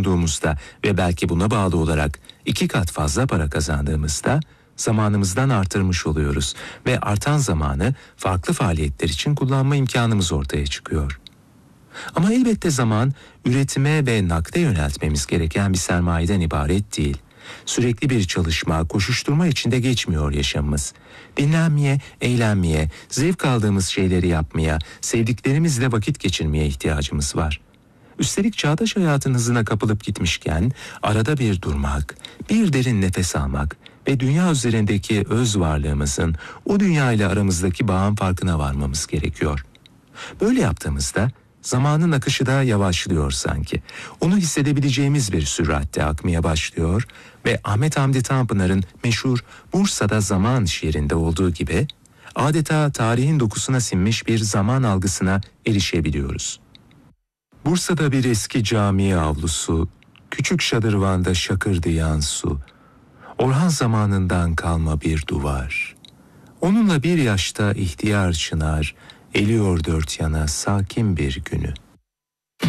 bulunduğumuzda ve belki buna bağlı olarak 2 kat fazla para kazandığımızda zamanımızdan artırmış oluyoruz ve artan zamanı farklı faaliyetler için kullanma imkanımız ortaya çıkıyor. Ama elbette zaman üretime ve nakde yöneltmemiz gereken bir sermayeden ibaret değil. Sürekli bir çalışma, koşuşturma içinde geçmiyor yaşamımız. Dinlenmeye, eğlenmeye, zevk aldığımız şeyleri yapmaya, sevdiklerimizle vakit geçirmeye ihtiyacımız var. Üstelik çağdaş hayatın hızına kapılıp gitmişken arada bir durmak, bir derin nefes almak ve dünya üzerindeki öz varlığımızın o dünya ile aramızdaki bağın farkına varmamız gerekiyor. Böyle yaptığımızda zamanın akışı da yavaşlıyor sanki. Onu hissedebileceğimiz bir süratle akmaya başlıyor ve Ahmet Hamdi Tanpınar'ın meşhur Bursa'da Zaman şiirinde olduğu gibi adeta tarihin dokusuna sinmiş bir zaman algısına erişebiliyoruz. Bursa'da bir eski cami avlusu, küçük şadırvanda şakırdayan su, Orhan zamanından kalma bir duvar. Onunla bir yaşta ihtiyar çınar, eliyor dört yana sakin bir günü.